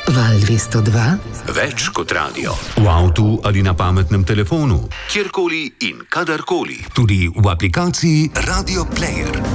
Val 202. Več kot radio. V avtu ali na pametnem telefonu. Kjerkoli in kadarkoli. Tudi v aplikaciji Radio Player.